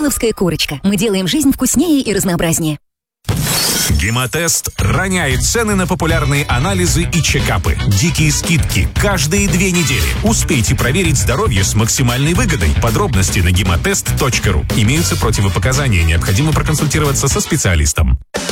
Карловская корочка. Мы делаем жизнь вкуснее и разнообразнее. Гемотест роняет цены на популярные анализы и чекапы. Дикие скидки каждые 2 недели. Успейте проверить здоровье с максимальной выгодой. Подробности на гемотест.ру. Имеются противопоказания. Необходимо проконсультироваться со специалистом.